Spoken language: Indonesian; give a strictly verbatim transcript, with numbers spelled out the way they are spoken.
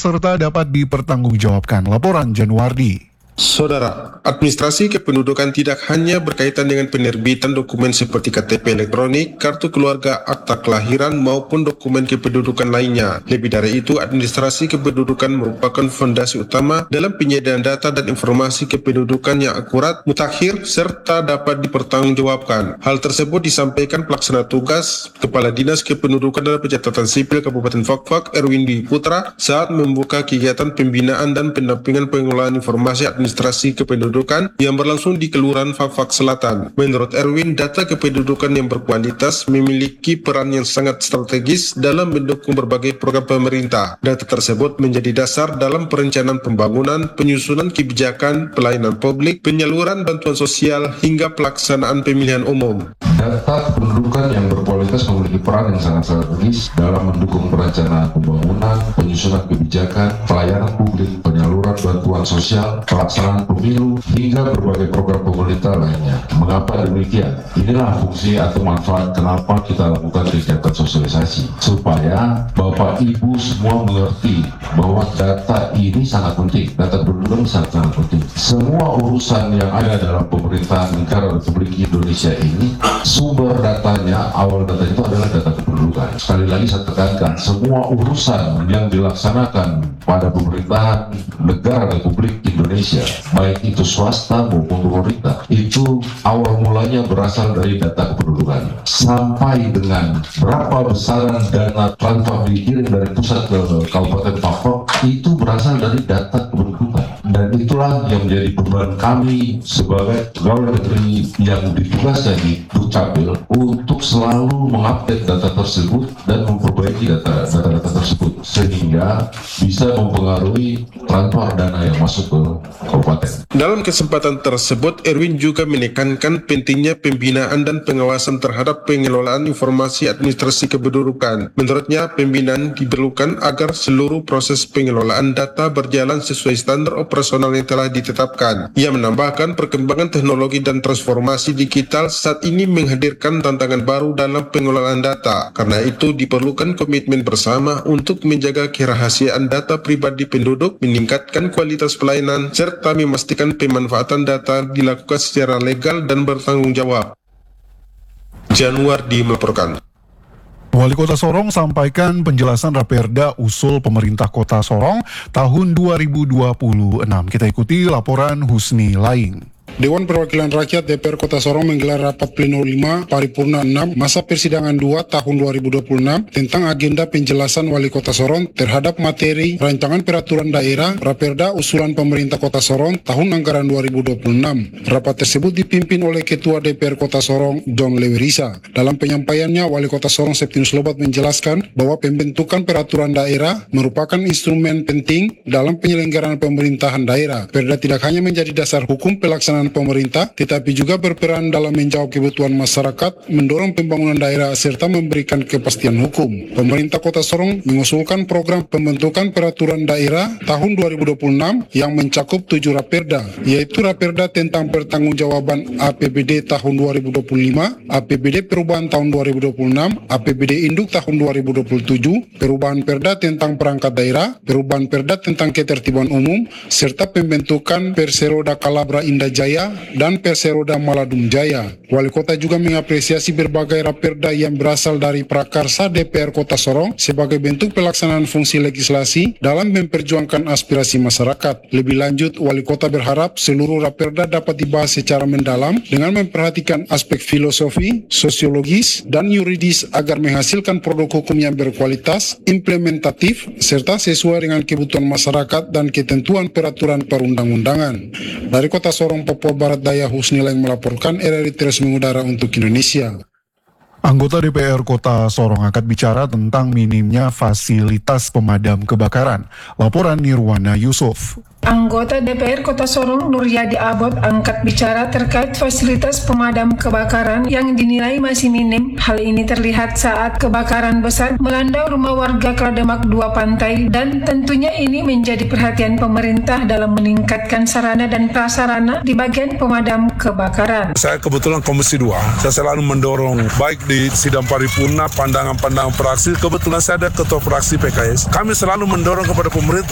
serta dapat dipertanggungjawabkan. Laporan Januardi. Saudara, administrasi kependudukan tidak hanya berkaitan dengan penerbitan dokumen seperti K T P elektronik, kartu keluarga, akta kelahiran, maupun dokumen kependudukan lainnya. Lebih dari itu, administrasi kependudukan merupakan fondasi utama dalam penyediaan data dan informasi kependudukan yang akurat, mutakhir, serta dapat dipertanggungjawabkan. Hal tersebut disampaikan pelaksana tugas Kepala Dinas Kependudukan dan Pencatatan Sipil Kabupaten Fakfak, Erwin Dwi Putra, saat membuka kegiatan pembinaan dan pendampingan pengelolaan informasi administrasi kependudukan yang berlangsung di Kelurahan Fakfak Selatan. Menurut Erwin, data kependudukan yang berkualitas memiliki peran yang sangat strategis dalam mendukung berbagai program pemerintah. Data tersebut menjadi dasar dalam perencanaan pembangunan, penyusunan kebijakan, pelayanan publik, penyaluran bantuan sosial, hingga pelaksanaan pemilihan umum. Data kependudukan yang berkualitas memiliki peran yang sangat strategis dalam mendukung perencanaan pembangunan, penyusunan kebijakan, pelayanan publik, penyaluran bantuan sosial, pelaksanaan pemilu, hingga berbagai program pemerintah lainnya. Mengapa demikian? Inilah fungsi atau manfaat kenapa kita lakukan kegiatan sosialisasi, supaya Bapak Ibu semua mengerti bahwa data ini sangat penting, data kependudukan sangat-sangat penting. Semua urusan yang ada dalam pemerintahan negara Republik Indonesia ini, sumber datanya, awal data itu adalah data kependudukan. Sekali lagi saya tekankan, semua urusan yang dilaksanakan pada pemerintahan negara Republik Indonesia, baik itu swasta maupun pemerintah, itu awal mulanya berasal dari data kependudukan. Sampai dengan berapa besaran dana transfer dikirim dari pusat ke Kabupaten Fakfak, itu berasal dari data kependudukan. Dan itulah yang menjadi beban kami sebagai pegawai negeri yang ditugaskan di Dukcapil untuk selalu mengupdate data tersebut dan memperbaiki data-data tersebut sehingga bisa mempengaruhi transfer dana yang masuk ke kabupaten. Dalam kesempatan tersebut, Erwin juga menekankan pentingnya pembinaan dan pengawasan terhadap pengelolaan informasi administrasi kependudukan. Menurutnya, pembinaan diperlukan agar seluruh proses pengelolaan data berjalan sesuai standar operasional yang telah ditetapkan. Ia menambahkan perkembangan teknologi dan transformasi digital saat ini menghadirkan tantangan baru dalam pengelolaan data. Karena itu diperlukan komitmen bersama untuk menjaga kerahasiaan data pribadi penduduk, meningkatkan kualitas pelayanan, serta memastikan pemanfaatan data dilakukan secara legal dan bertanggung jawab. Januardi melaporkan. Wali Kota Sorong sampaikan penjelasan Raperda usul pemerintah Kota Sorong tahun dua ribu dua puluh enam. Kita ikuti laporan Husni Laing. Dewan Perwakilan Rakyat D P R Kota Sorong menggelar rapat pleno lima paripurna enam masa persidangan dua tahun dua ribu dua puluh enam tentang agenda penjelasan Wali Kota Sorong terhadap materi rancangan peraturan daerah Raperda usulan pemerintah Kota Sorong tahun anggaran dua ribu dua puluh enam. Rapat tersebut dipimpin oleh Ketua D P R Kota Sorong John Lewerisa. Dalam penyampaiannya, Wali Kota Sorong Septinus Lobat menjelaskan bahwa pembentukan peraturan daerah merupakan instrumen penting dalam penyelenggaraan pemerintahan daerah. Perda tidak hanya menjadi dasar hukum pelaksanaan pemerintah, tetapi juga berperan dalam menjawab kebutuhan masyarakat, mendorong pembangunan daerah, serta memberikan kepastian hukum. Pemerintah Kota Sorong mengusulkan program pembentukan peraturan daerah tahun dua ribu dua puluh enam yang mencakup tujuh raperda, yaitu raperda tentang pertanggungjawaban A P B D tahun dua ribu dua puluh lima, A P B D perubahan tahun dua ribu dua puluh enam, A P B D induk tahun dua ribu dua puluh tujuh, perubahan perda tentang perangkat daerah, perubahan perda tentang ketertiban umum, serta pembentukan Perseroda Kalabra Indah Jaya dan Perseroda Maladum Jaya. Wali Kota juga mengapresiasi berbagai raperda yang berasal dari prakarsa D P R Kota Sorong sebagai bentuk pelaksanaan fungsi legislasi dalam memperjuangkan aspirasi masyarakat. Lebih lanjut, Wali Kota berharap seluruh raperda dapat dibahas secara mendalam dengan memperhatikan aspek filosofi, sosiologis, dan yuridis agar menghasilkan produk hukum yang berkualitas, implementatif, serta sesuai dengan kebutuhan masyarakat dan ketentuan peraturan perundang-undangan. Dari Kota Sorong, Papua Barat Daya, Husni Laing melaporkan, R R I Terus Mengudara untuk Indonesia. Anggota D P R Kota Sorong angkat bicara tentang minimnya fasilitas pemadam kebakaran. Laporan Nirwana Yusuf. Anggota D P R Kota Sorong Nuryadi Abot angkat bicara terkait fasilitas pemadam kebakaran yang dinilai masih minim. Hal ini terlihat saat kebakaran besar melanda rumah warga Klademak dua Pantai, dan tentunya ini menjadi perhatian pemerintah dalam meningkatkan sarana dan prasarana di bagian pemadam kebakaran. Saya kebetulan Komisi dua, saya selalu mendorong baik di sidang paripurna, pandangan-pandangan fraksi. Kebetulan saya ada ketua fraksi P K S. Kami selalu mendorong kepada pemerintah